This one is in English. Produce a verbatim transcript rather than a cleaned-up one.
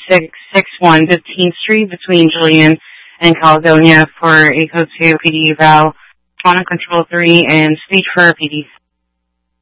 six six one fifteenth Street between Julian and Caledonia for a code two P D eval on Control three and speech for P D